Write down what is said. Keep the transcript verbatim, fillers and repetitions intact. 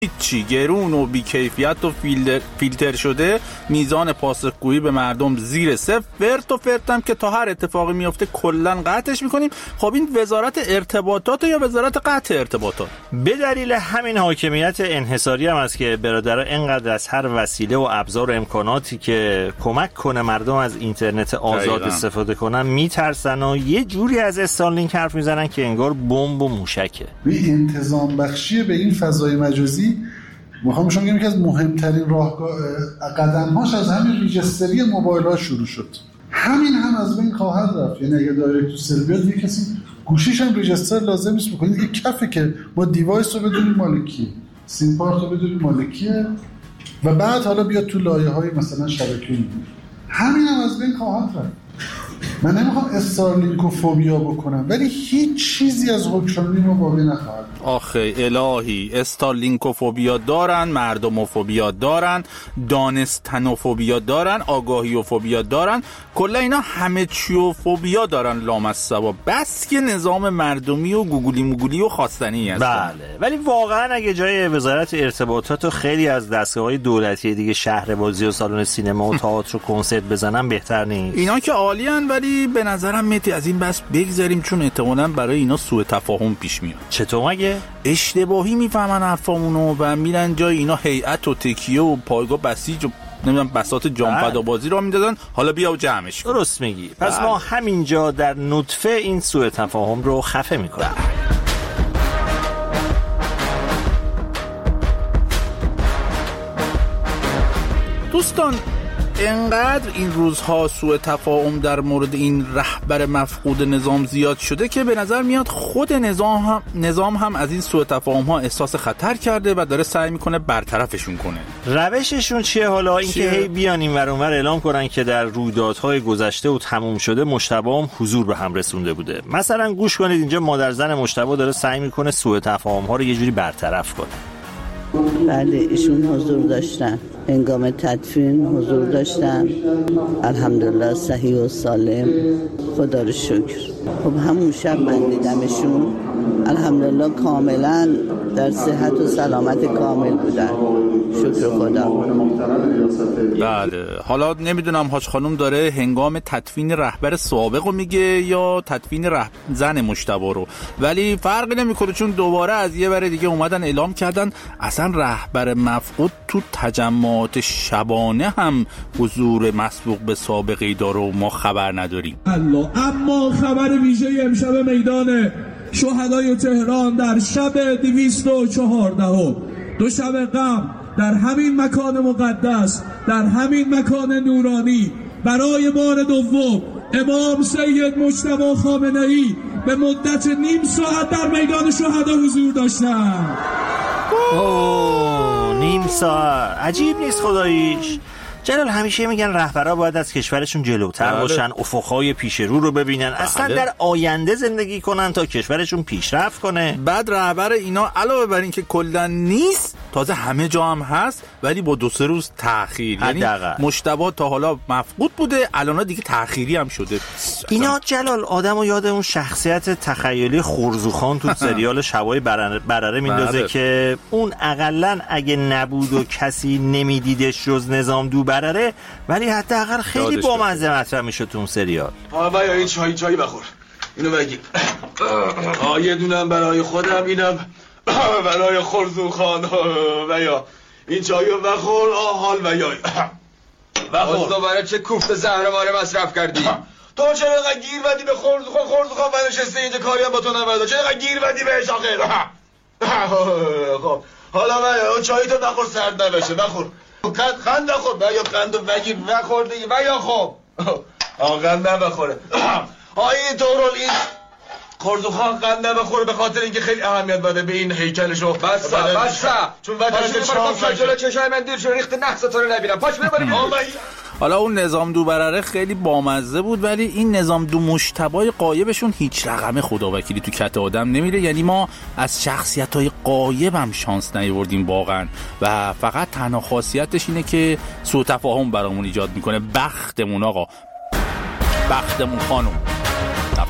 چی گرون و بیکیفیت و فیلتر, فیلتر شده، میزان پاسخگویی به مردم زیر صفر، فرت و فرتم که تا هر اتفاقی میفته کلا قطعش میکنیم. خب این وزارت ارتباطات یا وزارت قطع ارتباطات؟ به دلیل همین حاکمیت انحصاری هم است که برادرها اینقدر از هر وسیله و ابزار و امکاناتی که کمک کنه مردم از اینترنت آزاد دقیقا. استفاده کنن میترسن و یه جوری از استارلینک حرف میزنن که انگار بمب و موشکه. بی انتظام بخشی به این فضای مجازی میخوام شما بگم که از مهمترین راهکار قدم‌هاش از همین ریجستری موبایل‌ها شروع شد. همین هم از بین خواهد رفت. یعنی اگه دایرکت تو سل بیاد یه کسی گوشیش هم ریجستر لازم نیست بکنید، یه کفه که ما دیوایس رو بدونیم مال کیه، سیم کارت رو بدونیم مال کیه و بعد حالا بیاد تو لایه‌های مثلا شبکه‌ای. همین هم از بین خواهد رفت. من نمیخوام استارلینکوفوبیا بکنم ولی هیچ چیزی از حکمرانی ما باقی نخواهد. آخه الهی، استارلینکوفوبیا دارن، مردموفوبیا دارن، دانستنوفوبیا دارن، آگاهیوفوبیا دارن، کلا اینا همه چیوفوبیا دارن لامصبا. بس که نظام مردمی و گوگلی موگولی و خواستنی هست. بله، ولی واقعا اگه جای وزارت ارتباطات و خیلی از دستگاه‌های دولتی دیگه شهربازی و سالن سینما و تئاتر و کنسرت بزنن بهتر نیست؟ اینا که عالیان، ولی به نظرم متی از این بس بگذاریم چون احتمالاً برای اینا سوء تفاهم پیش میاد. چطور مگه؟ اشتباهی میفهمن حرفامونو و میرن جای اینا هیئت و تکیه و پایگاه بسیج و نمیدونم بساط جامفدا بازی را میدادن، حالا بیا و جمعش کن. درست میگی. پس بله. ما همینجا در نطفه این سوء تفاهم رو خفه میکنیم. دوستان، انقدر این روزها سوء تفاهم در مورد این رهبر مفقود نظام زیاد شده که به نظر میاد خود نظام هم, نظام هم از این سوء تفاهم ها احساس خطر کرده و داره سعی میکنه برطرفشون کنه. روششون چیه حالا؟ اینکه هی بیان این ور اون ور اعلام کنن که در رویدادهای گذشته و تموم شده مجتبی هم حضور به هم رسونده بوده. مثلا گوش کنید اینجا مادر زن مجتبی داره سعی میکنه سوء تفاهم ها رو یه جوری برطرف کنه. بله، ایشون حضور داشتن، هنگام تدفین حضور داشتن، الحمدلله صحیح و سالم، خدا رو شکر. خب همون شب من دیدمشون، الحمدلله کاملا در صحت و سلامت کامل بودن، شکر خدا. بله، حالا نمیدونم حاج خانم داره هنگام تدفین رهبر سابق رو میگه یا تدفین رهبر زن مجتبی رو، ولی فرقی نمیکنه چون دوباره از یه بره دیگه اومدن اعلام کردن اصلا رهبر مفقود تو تجمعات شبانه هم حضور مسبوق به سابقه‌ای داره و ما خبر نداریم. الله. اما خبر ویژه امشب میدان شهدای تهران در شب دویست و چهاردهم، دو شب قبل در همین مکان مقدس، در همین مکان نورانی، برای بار دوم امام سید مجتبی خامنه‌ای به مدت نیم ساعت در میدان شهدا حضور داشتند. اوه، نیم ساعت عجیب نیست خداییش. جلال، همیشه میگن رهبرها باید از کشورشون جلوتر بله. باشن، افقهای پیش رو رو ببینن، بله. اصلا در آینده زندگی کنن تا کشورشون پیشرفت کنه. بعد رهبر اینا علاوه بر این که کلا نیست، تازه همه جا هم هست ولی با دو سه روز تأخیر. یعنی مجتبی تا حالا مفقود بوده، الان دیگه تأخیری هم شده. اینا جلال آدمو یاد اون شخصیت تخیلی خورزوخان تو سریال شبای برره, برره میندازه بله. که اون اقلن اگه نبود و کسی نمیدیدش جز نظام دو برره، ولی حداقل خیلی بامزه مطرح میشه تو اون سریال. آقا یا این چای چای بخور، اینو بگی. آ یه دونم برای خودم، اینم برای خورزوخان و یا این چایو بخور. آ حال و یا بخور. دوباره چه کوفت زهرماره مصرف کردی؟ تو چرا اینقدر گیر بدی به خورزوخان؟ خورزوخان بنشسته اینجا کاری هم با تو نمیده، چرا اینقدر گیر بدی بهش آخه؟ خب حالا و چای تو بخور، سرد نبشه، بخور. قند نخور، و یا قندو بگیر بخور دیگه، و یا خب آقا قند نبخوره. آقا این طورال این خورزوخان قند نبخوره به خاطر اینکه خیلی اهمیت بده به این هیکلشو. بسا بسا چون وجهش چهار جلو چشای من دیر شو ریخت نحس تو رو نبینم. پاش بریم. حالا اون نظام دو برره خیلی بامزه بود، ولی این نظام دو مجتبی غایبشون هیچ رقم خداوکیلی تو کت آدم نمیره. یعنی ما از شخصیت‌های غایب هم شانس نیاوردیم واقعا و فقط تنها خاصیتش اینه که سوء تفاهم برامون ایجاد میکنه. بختمون آقا، بختمون خانم.